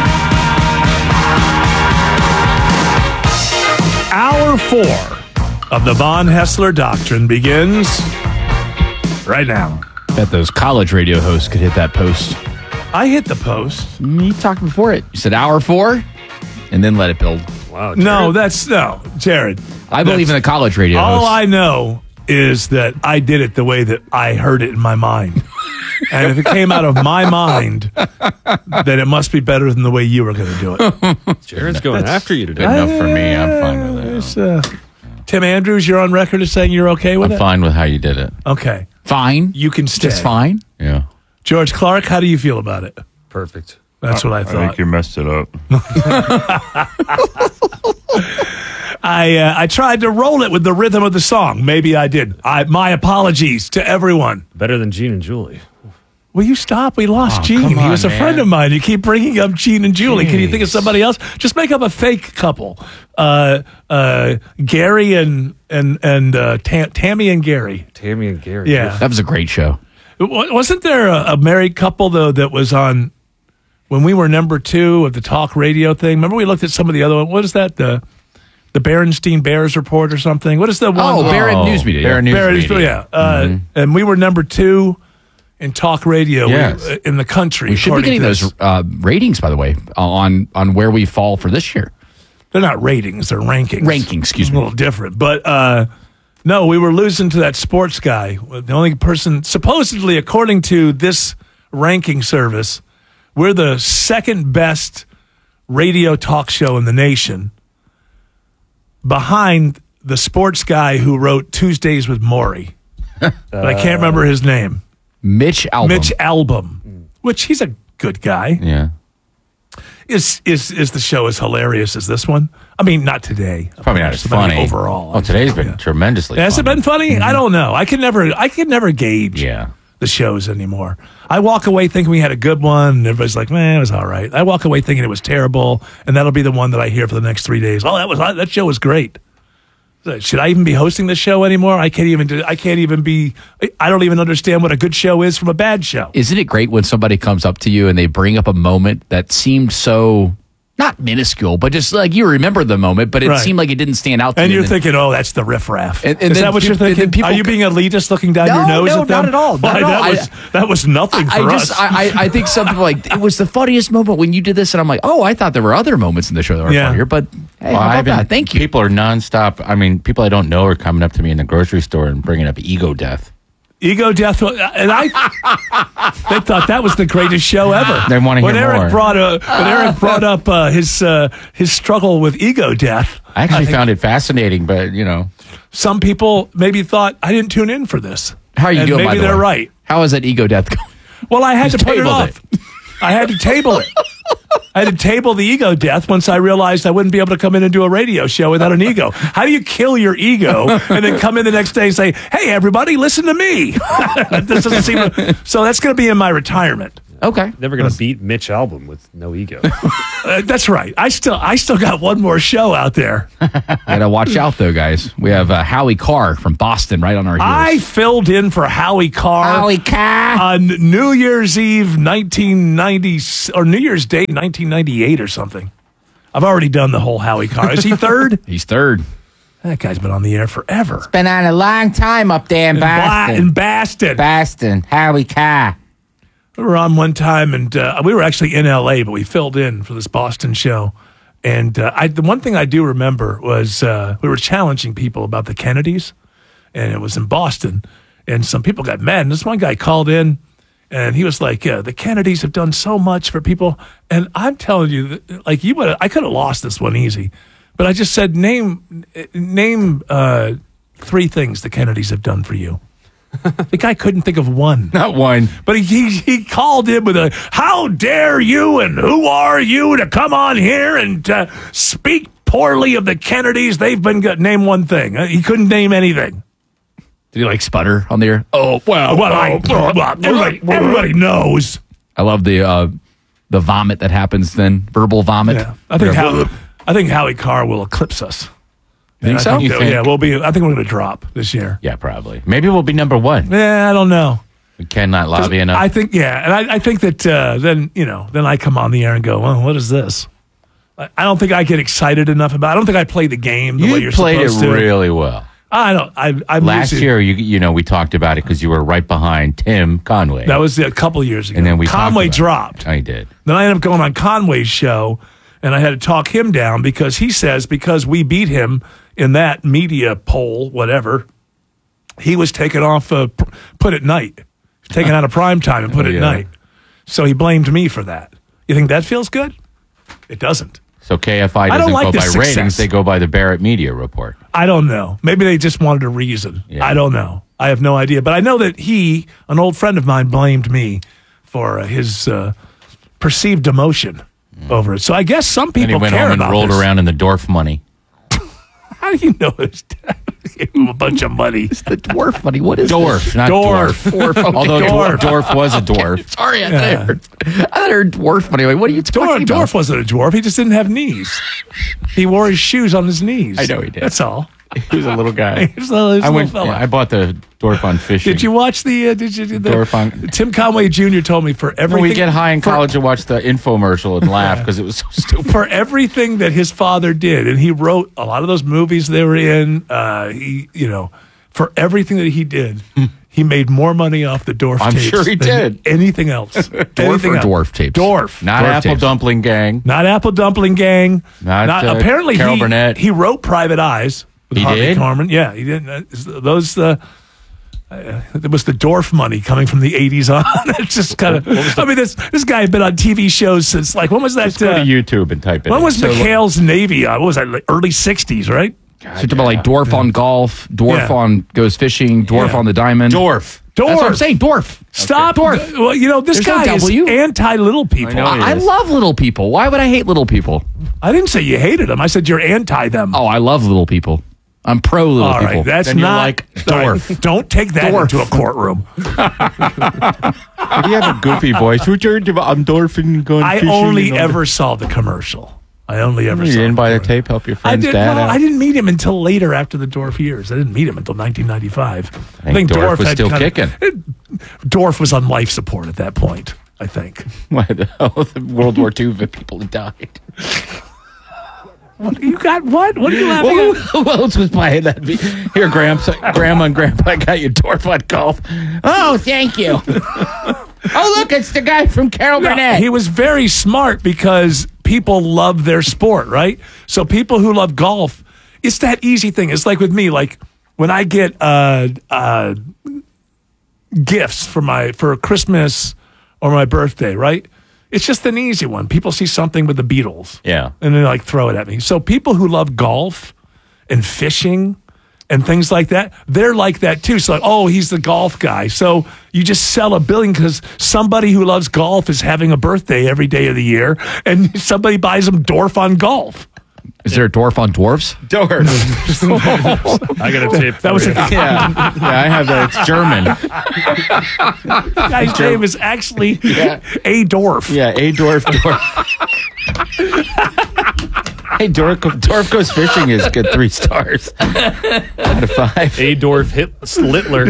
Hour four of the Von Hessler Doctrine begins right now. Bet those college radio hosts could hit that post. I hit the post. You talked before it. You said hour four, and then let it build. Wow. Jared. No, that's no, Jared. I believe in the college radio all hosts. All I know is that I did it the way that I heard it in my mind. And if it came out of my mind, then it must be better than the way you were going to do it. Jared's going That's after you today. Good enough for me. I'm fine with it. Uh, Tim Andrews, you're on record as saying you're okay with I'm it? I'm fine with how you did it. Okay. Fine. you can stay. Just fine. Yeah. George Clark, how do you feel about it? Perfect. That's what I I thought. think you messed it up. I uh, I tried to roll it with the rhythm of the song. Maybe I did. I my apologies to everyone. Better than Gene and Julie. Will you stop? We lost Oh, Gene. come He on, was a man. friend of mine. You keep bringing up Gene and Julie. Can you think of somebody else? Just make up a fake couple. Uh, uh, Gary and and and uh, Tam- Tammy and Gary. Tammy and Gary. Yeah. That was a great show. Wa- Wasn't there a, a married couple though that was on when we were number two of the talk radio thing? Remember we looked at some of the other one. What is that? The the Berenstein Bears report or something? What is the one? Oh, Barrett News Media. Barrett News Barrett- Media. yeah. Uh, Mm-hmm. And we were number two in talk radio Yes. we- in the country. We should be according getting to those this. uh, ratings, by the way, on on where we fall for this year. They're not ratings; they're rankings. Rankings, excuse A me. little different, but uh, no, we were losing to that sports guy. The only person, supposedly, according to this ranking service, we're the second best radio talk show in the nation, behind the sports guy who wrote Tuesdays with Maury. But I can't remember his name. Mitch Albom. Mitch Albom, which he's a good guy. Yeah. Is is is the show as hilarious as this one? I mean, not today. Probably not as But funny overall. Oh, today's been tremendously Has it funny. been funny? I don't know. I can never. I can never gauge Yeah. the shows anymore. I walk away thinking we had a good one, and everybody's like, "Man, it was all right." I walk away thinking it was terrible, and that'll be the one that I hear for the next three days. Oh, that was that show was great. Should I even be hosting the show anymore? I can't even. Do, I can't even be. I don't even understand what a good show is from a bad show. Isn't it great when somebody comes up to you and they bring up a moment that seemed so, not minuscule, but just like you remember the moment, but it Right. seemed like it didn't stand out to And you. you're thinking, oh, that's the riffraff. And- and is then that what peop- you're and then thinking? people Are you co- being elitist looking down No, your nose no, at them? not at all, not Why, at all. That was, that was nothing I for just, us. I, I I think some people like, it was the funniest moment when you did this, and I'm like, oh, I thought there were other moments in the show that were Yeah. funnier, but hey, Well, how about I've been- that? Thank you. People are nonstop. I mean, people I don't know are coming up to me in the grocery store and bringing up ego death. Ego death, and I they thought that was the greatest show ever. They wanna when hear Eric more. brought a, when Eric brought up uh, his uh, his struggle with ego death. I actually think found it fascinating, but you know, some people maybe thought I didn't tune in for this. How are you and doing, Maybe by the they're way? right. How is that ego death going? Well, I had You to put it tabled off. I had to table it. I had to table the ego death once I realized I wouldn't be able to come in and do a radio show without an ego. How do you kill your ego and then come in the next day and say, "Hey, everybody, listen to me"? This doesn't seem. So that's going to be in my retirement. Okay. Never going to beat Mitch Albom with no ego. Uh, that's right. I still, I still got one more show out there. Gotta watch out, though, guys. We have uh, Howie Carr from Boston right on our heels. I filled in for Howie Carr. Howie Carr. On New Year's Eve, nineteen ninety, or New Year's Day, nineteen ninety-eight, or something. I've already done the whole Howie Carr. Is he third? He's third. That guy's been on the air forever. been on a long time up there in In, Bla- in Boston. Boston, Howie Carr. We were on one time, and uh, we were actually in L A, but we filled in for this Boston show. And uh, I, the one thing I do remember was uh, we were challenging people about the Kennedys, and it was in Boston. And some people got mad. And this one guy called in, and he was like, yeah, "The Kennedys have done so much for people." And I'm telling you, that, like you would, I could have lost this one easy, but I just said, "Name, name uh, three things the Kennedys have done for you." The guy couldn't think of one. Not one. But he, he he called in with a, "How dare you and who are you to come on here and uh, speak poorly of the Kennedys? They've been good." Name one thing. Uh, He couldn't name anything. Did he like sputter on the air? Oh, well, Well, I, well, well, everybody, everybody knows. I love the uh, the vomit that happens then, verbal vomit. Yeah, I think Howie, I think Howie Carr will eclipse us. Think And I so? think You that- think? Yeah, we'll be. I think we're going to drop this year. Yeah, probably. Maybe we'll be number one. Yeah, I don't know. We cannot lobby enough. I think, yeah, and I, I think that uh, then you know, then I come on the air and go, "Well, what is this?" I, I don't think I get excited enough about. I don't think I play the game the way you you're played it supposed to. really well. I don't. I, I'm Last losing. year, you you know, we talked about it because you were right behind Tim Conway. That was a couple years ago. And then we talked Conway about it. dropped. I did. Then I ended up going on Conway's show, and I had to talk him down because he says because we beat him in that media poll, whatever, he was taken off uh, pr- put at night, taken out of prime time and put Oh, at yeah. night. So he blamed me for that. You think that feels good? It doesn't. So K F I I doesn't don't like go the by success. ratings; they go by the Barrett Media Report. I don't know. Maybe they just wanted a reason. Yeah. I don't know. I have no idea. But I know that he, an old friend of mine, blamed me for uh, his uh, perceived demotion over it. So I guess some people And he went care home and about rolled this. around in the Dorf money. How do you know his dad gave him a bunch of money? It's the dwarf money. What is Dwarf, this? not Dwarf. dwarf. Dwarf. Okay. Although Dwarf. dwarf. dwarf was a dwarf. Sorry, I, Yeah. thought I, heard, I thought I heard dwarf money. Like, what are you talking Dwarf, about? Dwarf wasn't a dwarf. He just didn't have knees. He wore his shoes on his knees. I know he did. That's all. He was a little guy. He was a little- he was a I little went. fella. yeah, I bought the Dorf on fishing. Did you watch the? Uh, did you? The, Dorf on- Tim Conway Junior told me for When everything. we get high in for- college and watch the infomercial and laugh because it was so stupid. for everything that his father did, and he wrote a lot of those movies they were in. Uh, he, you know, for everything that he did, he made more money off the Dorf I'm tapes sure he than did. anything else. Dwarf anything or else. dwarf tapes? Dwarf, Not Dwarf Apple tapes. Dumpling Gang. not Apple Dumpling Gang. Not, uh, apparently Carol he, Burnett. he wrote Private Eyes. With He Harvey did? Korman. Yeah, he did. Uh, those uh, uh, it was the Dorf money coming from the eighties on. It's just kind of. I mean, this this guy had been on T V shows since like when was that? Just go uh, to YouTube and type it when in. was So, McHale's Navy? Uh, what was that? Like early sixties, right? So you're talking about like dwarf on golf, dwarf Yeah. on goes fishing, dwarf Yeah. on the diamond. Dwarf. That's what I'm Dwarf. saying. Dwarf. Stop. Dwarf. Well, you know this There's no guy is W. anti little people. I know. I, I love little people. Why would I hate little people? I didn't say you hated them. I said you're anti them. Oh, I love little people. I'm pro little All people. right, that's Then you're not like all right, Dwarf. Don't take that Dwarf. into a courtroom. Did he have a goofy voice? Who turned to I'm Dorf and going I fishing only and all ever saw the commercial. I only ever You saw. didn't the buy the commercial. tape? Help your I friend's did. dad Well, out? I didn't meet him until later after the Dorf years. I didn't meet him until nineteen ninety-five. I think Dorf was had still kind of- kicking. it- Dorf was on life support at that point. I think. Why the hell? The World War Two people had died. What, you got what? What are you laughing Who, at? who else was buying that? Here, Gramps, Grandma and Grandpa, I got you Dorf on golf. Oh, thank you. Oh, look, it's the guy from Carol No, Burnett. he was very smart because people love their sport, right? So people who love golf, it's that easy thing. It's like with me, like when I get uh, uh, gifts for my for Christmas or my birthday, right? It's just an easy one. People see something with the Beatles, Yeah. and they like throw it at me. So people who love golf and fishing and things like that, they're like that too. So like, oh, he's the golf guy. So you just sell a billion because somebody who loves golf is having a birthday every day of the year, and somebody buys them Dorf on golf. Is there a dwarf on dwarfs? Dorf. I got a tape. That was for a you. yeah. yeah, I have that. It's German. guy's name is actually Yeah. A Dorf. Yeah, A Dorf Dorf. Hey, Dorf, Dorf Goes Fishing is good. Three stars out of five. Adorf Hit Littler.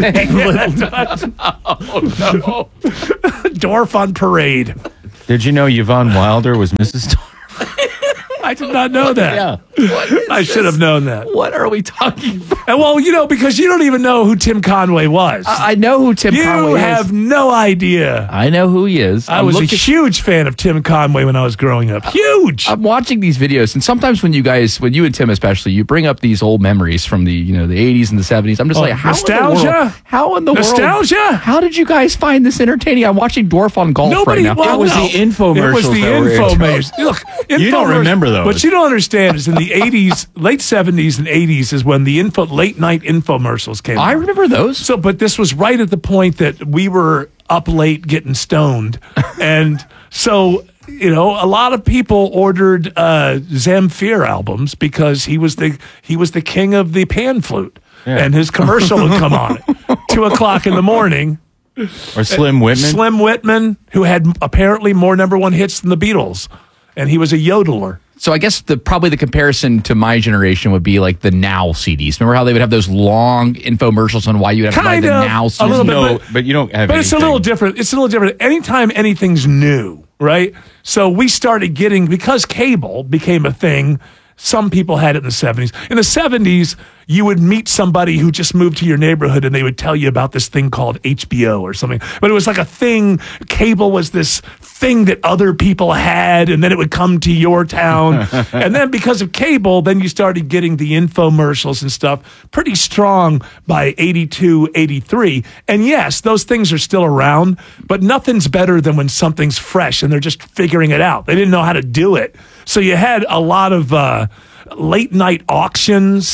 Oh no, Dorf on parade. Did you know Yvonne Wilder was Missus Dorf? I did not know that. Yeah. I should have known that. What are we talking about? And well, you know, because you don't even know who Tim Conway was. I I know who Tim you Conway have is. no idea. I know who he is. I I'm was looking- a huge fan of Tim Conway when I was growing up. Huge. I'm watching these videos, and sometimes when you guys, when you and Tim especially, you bring up these old memories from the, you know, the eighties and the seventies. I'm just Oh, like, how in the nostalgia? world? How in the world? Nostalgia? How did you guys find this entertaining? I'm watching Dwarf on golf Nobody. right now. Well, It was no. the infomercials It was the that were infomercials. Look, You don't infomercials- remember those. What you don't understand is in the eighties, late seventies and eighties is when the info late night infomercials came. I out. remember those. So, but this was right at the point that we were up late getting stoned, and so you know a lot of people ordered uh, Zamfir albums because he was the he was the king of the pan flute, and his commercial would come on at two o'clock in the morning. Or Slim Whitman? Slim Whitman, who had apparently more number one hits than the Beatles, and he was a yodeler. So I guess the probably the comparison to my generation would be like the Now C Ds. Remember how they would have those long infomercials on why you have to buy Kind the of, Now a C Ds? little bit, No, but- but you don't have But it's a anything. little different. It's a little different. Anytime anything's new, right? So we started getting, because cable became a thing, some people had it in the seventies. In the seventies, you would meet somebody who just moved to your neighborhood and they would tell you about this thing called H B O or something. But it was like a thing. Cable was this thing that other people had, and then it would come to your town. And then because of cable, then you started getting the infomercials and stuff pretty strong by eighty-two, eighty-three. And yes, those things are still around, but nothing's better than when something's fresh and they're just figuring it out. They didn't know how to do it. So you had a lot of uh, late night auctions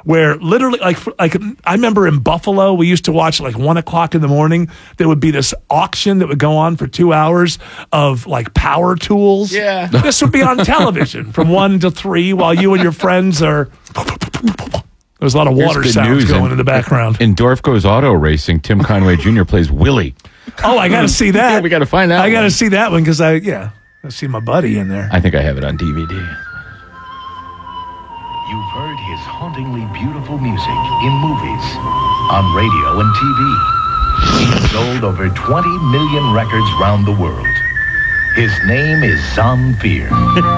where literally, like, like I remember in Buffalo, we used to watch like one o'clock in the morning. There would be this auction that would go on for two hours of like power tools. Yeah. This would be on television from one to three while you and your friends are. There's a lot of water Here's good sounds news. going in, in the background. In Dorfco's Auto Racing, Tim Conway Junior plays Willie. Oh, I got to see that. Yeah, we got to find out. I got to see that one because I, yeah, I see my buddy in there. I think I have it on D V D. You've heard his hauntingly beautiful music in movies, on radio and T V. He's sold over twenty million records round the world. His name is Zamfir,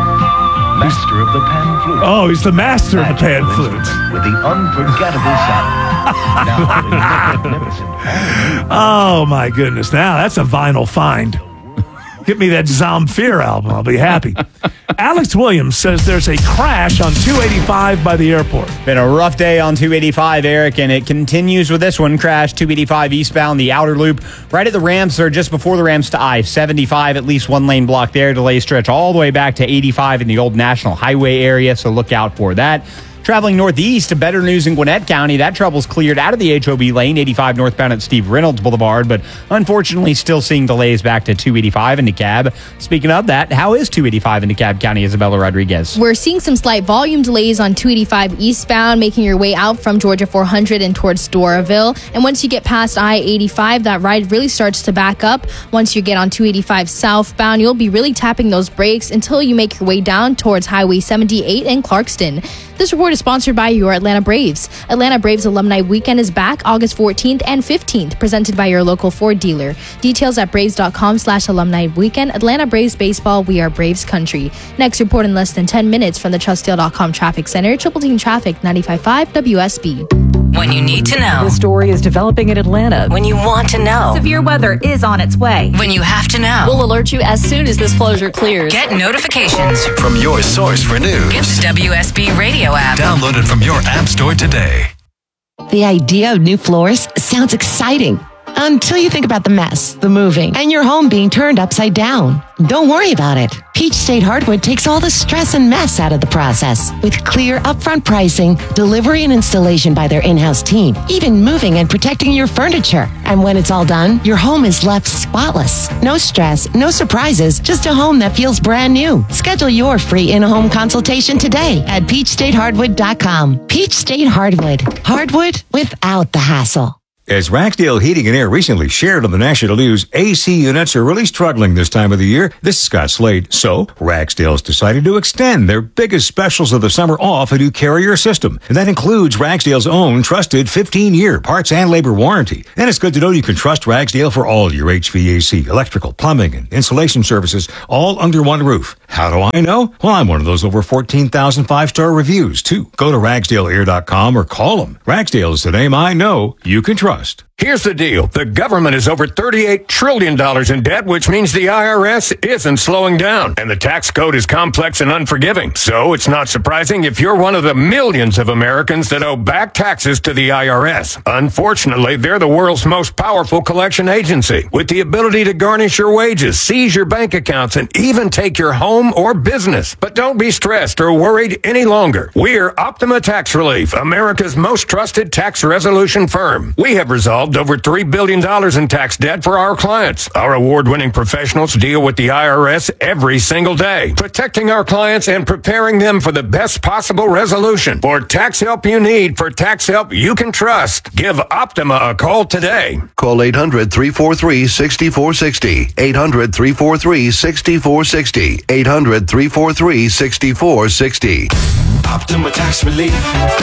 master of the pan flute. Oh, he's the master of the pan flute. With the unforgettable sound. Now, in the magnificent Oh, my goodness. Now, that's a vinyl find. Get me that Zamfir album. I'll be happy. Alex Williams says there's a crash on two eighty-five by the airport. Been a rough day on two eighty-five, Eric, and it continues with this one. Crash two eighty-five eastbound, the outer loop, right at the ramps, or just before the ramps to I seventy-five, at least one lane block there. Delay stretch all the way back to eighty-five in the old National Highway area, so look out for that. Traveling northeast to better news in Gwinnett County. That trouble's cleared out of the H O B lane, eighty-five northbound at Steve Reynolds Boulevard, but unfortunately still seeing delays back to two eighty-five in DeKalb. Speaking of that, how is two eighty-five in DeKalb County, Isabella Rodriguez? We're seeing some slight volume delays on two eighty-five eastbound, making your way out from Georgia four hundred and towards Doraville. And once you get past I eighty-five, that ride really starts to back up. Once you get on two eighty-five southbound, you'll be really tapping those brakes until you make your way down towards Highway seventy-eight in Clarkston. This report is sponsored by your Atlanta Braves. Atlanta Braves Alumni Weekend is back August fourteenth and fifteenth, presented by your local Ford dealer. Details at braves.com slash alumni weekend. Atlanta Braves Baseball, we are Braves Country. Next report in less than ten minutes from the trustdeal dot com Traffic Center. Triple Team Traffic, ninety-five point five W S B. When you need to know. The story is developing in Atlanta. When you want to know. Severe weather is on its way. When you have to know. We'll alert you as soon as this closure clears. Get notifications From your source for news. Get the W S B radio app. Download it from your app store today. The idea of new floors sounds exciting until you think about the mess, the moving, and your home being turned upside down. Don't worry about it. Peach State Hardwood takes all the stress and mess out of the process with clear upfront pricing, delivery and installation by their in-house team, even moving and protecting your furniture. And when it's all done, your home is left spotless. No stress, no surprises, just a home that feels brand new. Schedule your free in-home consultation today at peach state hardwood dot com. Peach State Hardwood. Hardwood without the hassle. As Ragsdale Heating and Air recently shared on the national news, A C units are really struggling this time of the year. This is Scott Slade. So, Ragsdale's decided to extend their biggest specials of the summer off a new carrier system. And that includes Ragsdale's own trusted fifteen-year parts and labor warranty. And it's good to know you can trust Ragsdale for all your H V A C, electrical, plumbing, and insulation services, all under one roof. How do I know? Well, I'm one of those over fourteen thousand five-star reviews, too. Go to ragsdale air dot com or call them. Ragsdale is the name I know you can trust. Here's the deal. The government is over thirty-eight trillion dollars in debt, which means the I R S isn't slowing down. And the tax code is complex and unforgiving. So it's not surprising if you're one of the millions of Americans that owe back taxes to the I R S. Unfortunately, they're the world's most powerful collection agency, with the ability to garnish your wages, seize your bank accounts, and even take your home or business. But don't be stressed or worried any longer. We're Optima Tax Relief, America's most trusted tax resolution firm. We have resolved over three billion dollars in tax debt for our clients. Our award-winning professionals deal with the I R S every single day, protecting our clients and preparing them for the best possible resolution. For tax help you need, for tax help you can trust, give Optima a call today. Call eight hundred, three four three, six four six zero. eight hundred, three four three, six four six zero. eight hundred, three four three, six four six zero. Optima Tax Relief.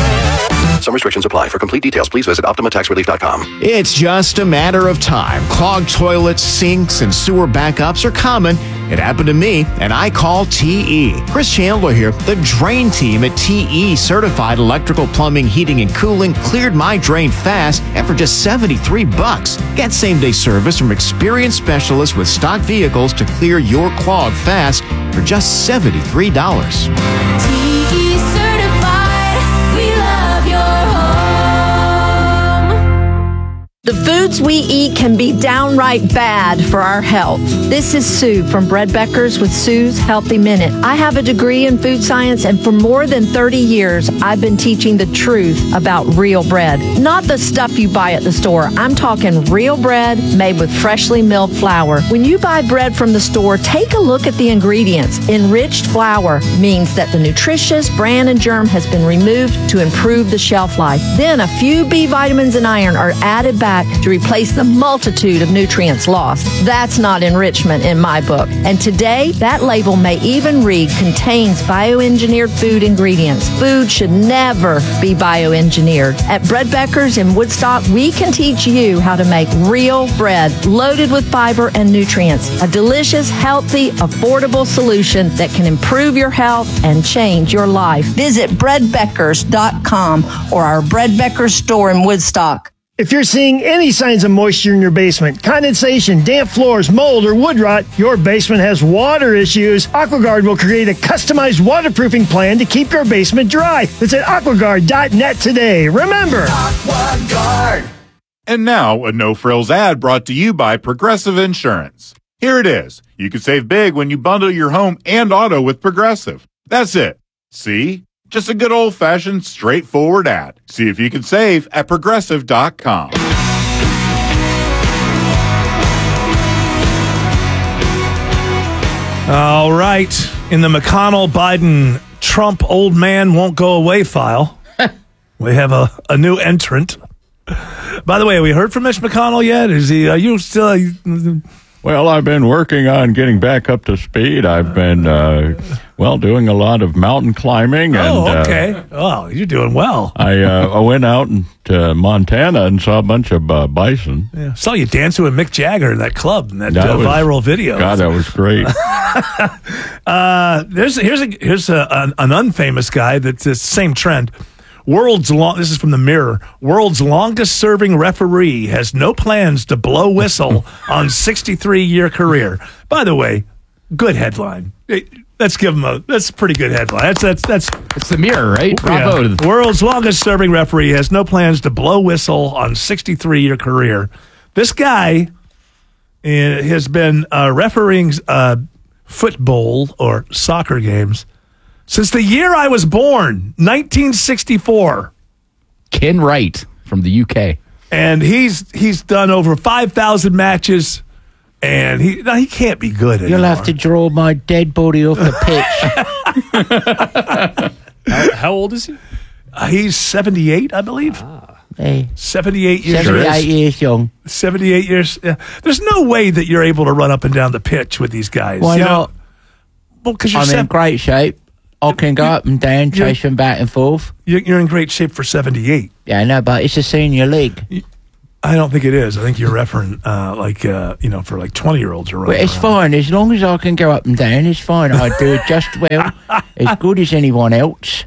Some restrictions apply. For complete details, please visit optima tax relief dot com. It's just a matter of time. Clogged toilets, sinks, and sewer backups are common. It happened to me, and I call T E. Chris Chandler here. The drain team at T E Certified Electrical Plumbing, Heating, and Cooling cleared my drain fast and for just seventy-three bucks. Get same-day service from experienced specialists with stock vehicles to clear your clog fast for just seventy-three dollars. T E Certified, we love your home. The food foods we eat can be downright bad for our health. This is Sue from Bread Beckers with Sue's Healthy Minute. I have a degree in food science, and for more than thirty years, I've been teaching the truth about real bread. Not the stuff you buy at the store. I'm talking real bread made with freshly milled flour. When you buy bread from the store, take a look at the ingredients. Enriched flour means that the nutritious bran and germ has been removed to improve the shelf life. Then a few B vitamins and iron are added back to replace the multitude of nutrients lost. That's not enrichment in my book. And today, that label may even read contains bioengineered food ingredients. Food should never be bioengineered. At Bread Beckers in Woodstock, we can teach you how to make real bread loaded with fiber and nutrients. A delicious, healthy, affordable solution that can improve your health and change your life. Visit bread beckers dot com or our Bread Beckers store in Woodstock. If you're seeing any signs of moisture in your basement, condensation, damp floors, mold, or wood rot, your basement has water issues, AquaGuard will create a customized waterproofing plan to keep your basement dry. Visit aqua guard dot net today. Remember, AquaGuard. And now, a no-frills ad brought to you by Progressive Insurance. Here it is. You can save big when you bundle your home and auto with Progressive. That's it. See? Just a good old-fashioned, straightforward ad. See if you can save at progressive dot com. All right. In the McConnell-Biden Trump old man won't go away file, we have a, a new entrant. By the way, have we heard from Mitch McConnell yet? Is he, are you still... Uh, Well, I've been working on getting back up to speed. I've been, uh, well, doing a lot of mountain climbing. And, oh, okay. Uh, oh, you're doing well. I uh, I went out to Montana and saw a bunch of uh, bison. Yeah. Saw you dancing with Mick Jagger in that club in that, that uh, was, viral video. God, that was great. uh, there's here's a here's a, an, an unfamous guy that's the same trend. World's long. This is from the Mirror. World's longest-serving referee has no plans to blow whistle on sixty-three year career. By the way, good headline. Let's give him a. That's a pretty good headline. That's that's that's. It's the Mirror, right? Bravo. Yeah. World's longest-serving referee has no plans to blow whistle on sixty-three year career. This guy uh, has been uh, refereeing uh, football or soccer games since the year I was born, nineteen sixty-four. Ken Wright from the U K. And he's he's done over five thousand matches, and he no, he can't be good anymore. You'll have to draw my dead body off the pitch. how, how old is he? Uh, he's seventy-eight, I believe. Ah. Hey. seventy-eight years seventy-eight years young. seventy-eight years. Yeah. There's no way that you're able to run up and down the pitch with these guys. Why you not? Know? Well, because you're I'm sev- in great shape. I can go up and down, chase them back and forth. You're in great shape for seventy-eight. Yeah, I know, but it's a senior league. I don't think it is. I think you're referring, uh, like, uh, you know, for like twenty-year-olds or But it's fine. As long as I can go up and down, it's fine. I do it just well, as good as anyone else.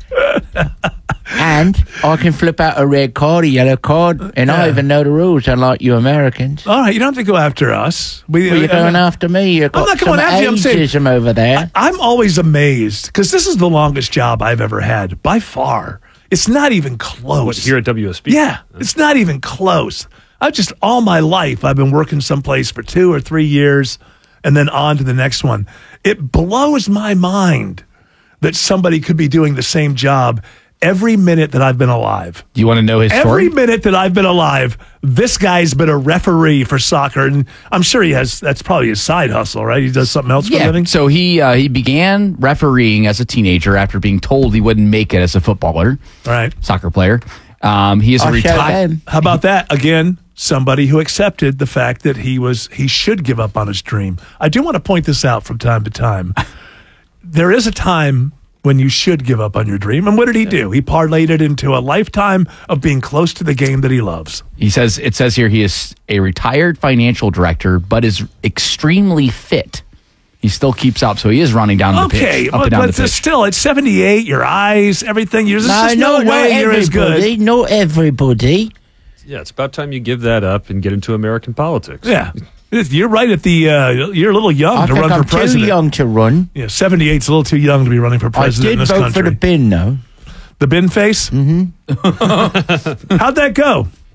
And I can flip out a red card, a yellow card, and Yeah. I even know the rules, unlike you Americans. All right, you don't have to go after us. We, Well, you're going after me. You've got I'm not some going after you. I'm saying ageism over there. I'm always amazed because this is the longest job I've ever had by far. It's not even close. What, here at W S B? Yeah, it's not even close. I've just all my life I've been working someplace for two or three years, and then on to the next one. It blows my mind that somebody could be doing the same job every minute that I've been alive. Do you want to know his story? Every minute that I've been alive, this guy's been a referee for soccer, and I'm sure he has. That's probably his side hustle, right? He does something else for a living. So he uh, he began refereeing as a teenager after being told he wouldn't make it as a footballer, right? Soccer player. Um, he is a retired. How about that? Again, somebody who accepted the fact that he was he should give up on his dream. I do want to point this out from time to time. There is a time when you should give up on your dream. And what did he do? He parlayed it into a lifetime of being close to the game that he loves. He says it says here he is a retired financial director, but is extremely fit. He still keeps up, so he is running down the Okay, pitch. Up but, and down but the pitch. still, at seventy-eight, your eyes, everything, you're, there's No, just no, no, not way you're as good. everybody. Not everybody. Yeah, it's about time you give that up and get into American politics. Yeah. You're right at the, uh, you're a little young I to think run I'm for president. too young to run. Yeah, seventy-eight's a little too young to be running for president I did in this vote country. for the bin, though. The bin face? Mm-hmm. How'd that go?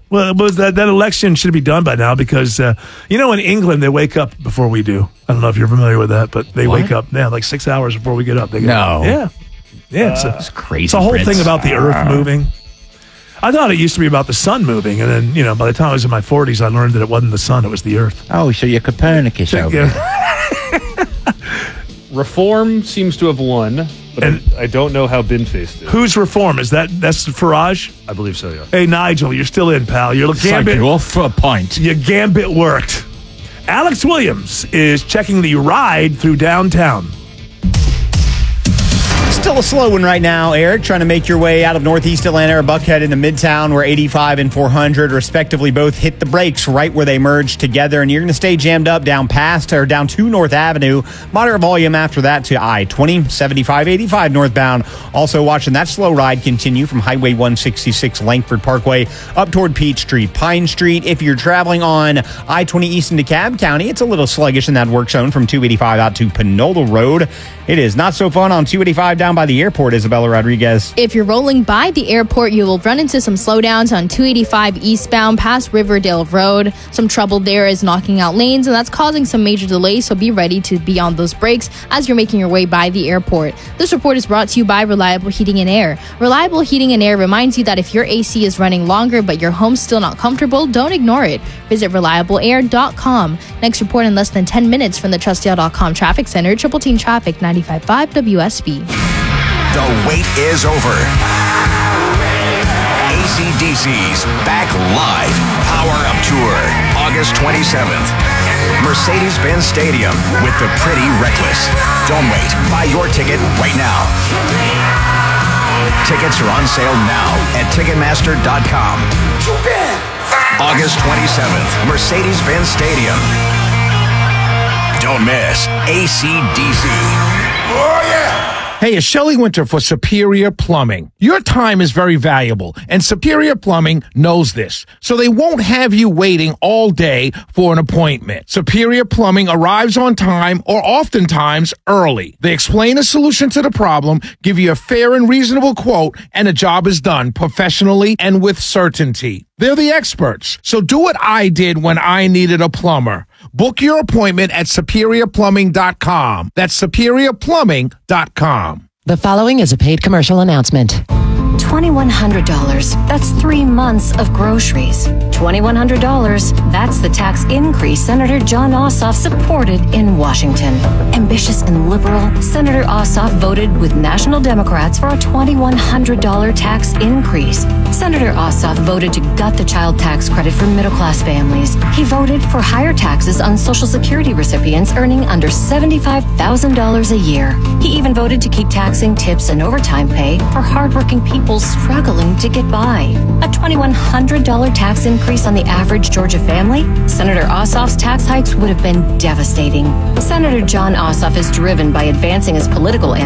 Well, it was that, that election should be done by now because, uh, you know, in England, they wake up before we do. I don't know if you're familiar with that, but they What? wake up now like six hours before we get up. They get No. up. Yeah. Yeah. It's, a, It's crazy. it's a whole Prince. thing about the earth moving. I thought it used to be about the sun moving. And then, you know, by the time I was in my forties, I learned that it wasn't the sun, it was the earth. Oh, so you're Copernicus So, over yeah. there. Reform seems to have won, but I, I don't know how Binface did. Who's reform? Is that that's Farage? I believe so, yeah. Hey, Nigel, you're still in, pal. Your gambit, Psych for a pint. your gambit worked. Alex Williams is checking the ride through downtown. Still a slow one right now, Eric, trying to make your way out of Northeast Atlanta or Buckhead into Midtown, where eighty-five and four hundred respectively both hit the brakes right where they merge together, and you're going to stay jammed up down past or down to North Avenue. Moderate volume after that to I twenty, seventy-five, eighty-five northbound. Also watching that slow ride continue from Highway one sixty-six Langford Parkway up toward Peachtree, Pine Street. If you're traveling on I twenty east into DeKalb County, it's a little sluggish in that work zone from two eighty-five out to Panola Road. It is not so fun on two eighty-five down by the airport, Isabella Rodriguez. If you're rolling by the airport, you will run into some slowdowns on two eighty-five eastbound past Riverdale Road. Some trouble there is knocking out lanes, and that's causing some major delays, so be ready to be on those brakes as you're making your way by the airport. This report is brought to you by Reliable Heating and Air. Reliable Heating and Air reminds you that if your A C is running longer but your home's still not comfortable, don't ignore it. Visit reliable air dot com. Next report in less than ten minutes from the trustdale dot com Traffic Center, Triple Team Traffic, ninety-five point five W S B. The wait is over. A C D C's Back Live Power Up Tour, August twenty-seventh. Mercedes-Benz Stadium with the Pretty Reckless. Don't wait. Buy your ticket right now. Tickets are on sale now at Ticketmaster dot com. August twenty-seventh, Mercedes-Benz Stadium. Don't miss A C D C. Oh, yeah! Hey, it's Shelley Winter for Superior Plumbing. Your time is very valuable, and Superior Plumbing knows this, so they won't have you waiting all day for an appointment. Superior Plumbing arrives on time or oftentimes early. They explain a solution to the problem, give you a fair and reasonable quote, and the job is done professionally and with certainty. They're the experts, so do what I did when I needed a plumber. Book your appointment at superior plumbing dot com. That's superior plumbing dot com. The following is a paid commercial announcement. twenty-one hundred dollars. That's three months of groceries. twenty-one hundred dollars. That's the tax increase Senator Jon Ossoff supported in Washington. Ambitious and liberal, Senator Ossoff voted with national Democrats for a twenty-one hundred dollars tax increase. Senator Ossoff voted to gut the child tax credit for middle-class families. He voted for higher taxes on Social Security recipients earning under seventy-five thousand dollars a year. He even voted to keep taxing tips and overtime pay for hardworking people struggling to get by. A twenty-one hundred dollars tax increase on the average Georgia family? Senator Ossoff's tax hikes would have been devastating. Senator Jon Ossoff is driven by advancing his political